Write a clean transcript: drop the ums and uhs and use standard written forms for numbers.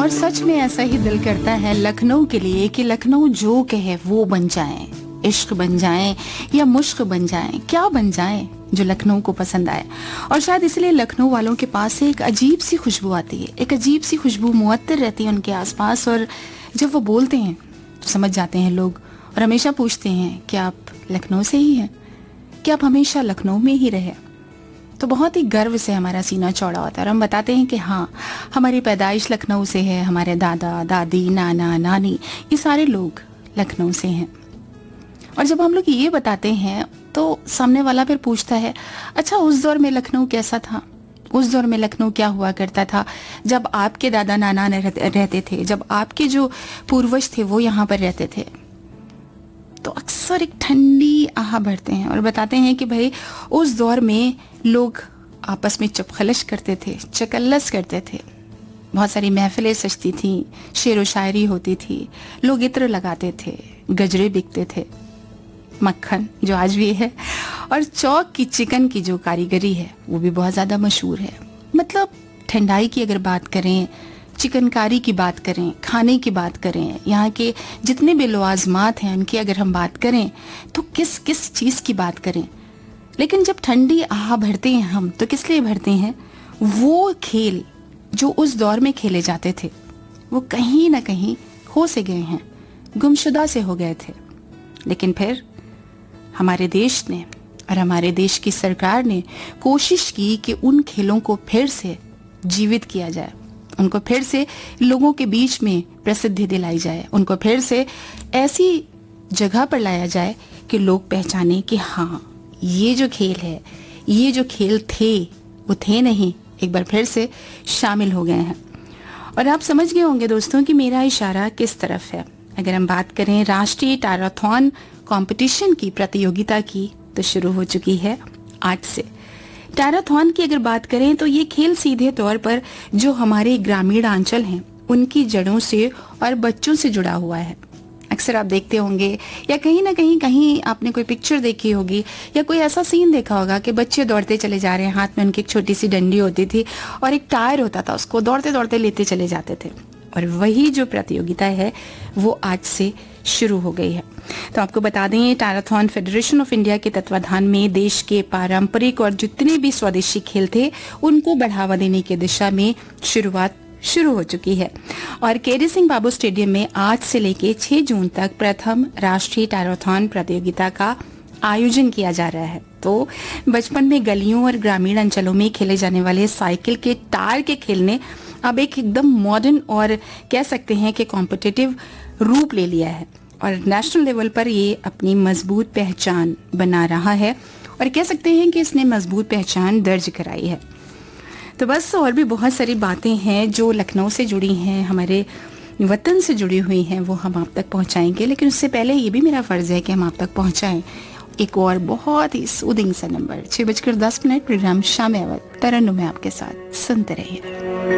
और सच में ऐसा ही दिल करता है लखनऊ के लिए कि लखनऊ जो कहे वो बन जाए, इश्क बन जाए या मुश्क बन जाए, क्या बन जाए जो लखनऊ को पसंद आए। और शायद इसलिए लखनऊ वालों के पास से एक अजीब सी खुशबू आती है, एक अजीब सी खुशबू मुअत्तर रहती है उनके आसपास। और जब वो बोलते हैं तो समझ जाते हैं लोग और हमेशा पूछते हैं कि आप लखनऊ से ही हैं, कि आप हमेशा लखनऊ में ही रहे। तो बहुत ही गर्व से हमारा सीना चौड़ा होता है और हम बताते हैं कि हाँ, हमारी पैदाइश लखनऊ से है, हमारे दादा दादी नाना नानी ये सारे लोग लखनऊ से हैं। और जब हम लोग ये बताते हैं तो सामने वाला फिर पूछता है, अच्छा उस दौर में लखनऊ कैसा था, उस दौर में लखनऊ क्या हुआ करता था जब आपके दादा नाना रहते थे, जब आपके जो पूर्वज थे वो यहाँ पर रहते थे। तो अक्सर एक ठंडी आह भरते हैं और बताते हैं कि भाई उस दौर में लोग आपस में चपखलश करते थे, चकल्लस करते थे, बहुत सारी महफिलें सजती थीं, शेर व शायरी होती थी, लोग इत्र लगाते थे, गजरे बिकते थे, मक्खन जो आज भी है, और चौक की चिकन की जो कारीगरी है वो भी बहुत ज़्यादा मशहूर है। मतलब ठंडाई की अगर बात करें, चिकनकारी की बात करें, खाने की बात करें, यहाँ के जितने भी लवाजमात हैं उनकी अगर हम बात करें तो किस किस चीज़ की बात करें। लेकिन जब ठंडी आह भरते हैं हम तो किस लिए भरते हैं, वो खेल जो उस दौर में खेले जाते थे वो कहीं ना कहीं खो से गए हैं, गुमशुदा से हो गए थे। लेकिन फिर हमारे देश ने और हमारे देश की सरकार ने कोशिश की कि उन खेलों को फिर से जीवित किया जाए, उनको फिर से लोगों के बीच में प्रसिद्धि दिलाई जाए, उनको फिर से ऐसी जगह पर लाया जाए कि लोग पहचाने कि हाँ, ये जो खेल है, ये जो खेल थे वो थे नहीं, एक बार फिर से शामिल हो गए हैं। और आप समझ गए होंगे दोस्तों कि मेरा इशारा किस तरफ है। अगर हम बात करें राष्ट्रीय मैराथन कंपटीशन की प्रतियोगिता की तो शुरू हो चुकी है आज से। मैराथन की अगर बात करें तो ये खेल सीधे तौर पर जो हमारे ग्रामीण अंचल हैं उनकी जड़ों से और बच्चों से जुड़ा हुआ है। अक्सर आप देखते होंगे या कहीं ना कहीं आपने कोई पिक्चर देखी होगी या कोई ऐसा सीन देखा होगा कि बच्चे दौड़ते चले जा रहे हैं, हाथ में उनकी एक छोटी सी डंडी होती थी और एक टायर होता था, उसको दौड़ते दौड़ते लेते चले जाते थे। और वही जो प्रतियोगिता है वो आज से शुरू हो गई है। तो आपको बता दें, मैराथन फेडरेशन ऑफ इंडिया के तत्वाधान में देश के पारंपरिक और जितने भी स्वदेशी खेल थे उनको बढ़ावा देने की दिशा में शुरुआत शुरू हो चुकी है। और केडी सिंह बाबू स्टेडियम में आज से लेके 6 जून तक प्रथम राष्ट्रीय मैराथन प्रतियोगिता का आयोजन किया जा रहा है। तो बचपन में गलियों और ग्रामीण अंचलों में खेले जाने वाले साइकिल के टायर के खेल ने अब एक एकदम मॉडर्न और कह सकते हैं कि कॉम्पिटिटिव रूप ले लिया है और नेशनल लेवल पर ये अपनी मजबूत पहचान बना रहा है और कह सकते हैं कि इसने मजबूत पहचान दर्ज कराई है। तो बस और भी बहुत सारी बातें हैं जो लखनऊ से जुड़ी हैं, हमारे वतन से जुड़ी हुई हैं, वो हम आप तक पहुंचाएंगे। लेकिन उससे पहले ये भी मेरा फ़र्ज़ है कि हम आप तक पहुंचाएं एक और बहुत ही सूदिंग सा नंबर। 6:10 प्रोग्राम शाम अवध तरन्नुम में आपके साथ सुनते रहिए।